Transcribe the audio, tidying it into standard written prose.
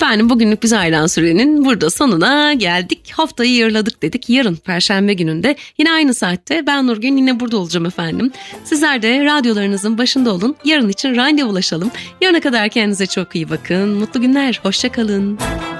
Efendim bugünlük biz ayrılan sürenin burada sonuna geldik. Haftayı yarıladık dedik. Yarın Perşembe gününde yine aynı saatte ben Nurgün yine burada olacağım efendim. Sizler de radyolarınızın başında olun. Yarın için randevulaşalım. Yarına kadar kendinize çok iyi bakın. Mutlu günler. Hoşça kalın.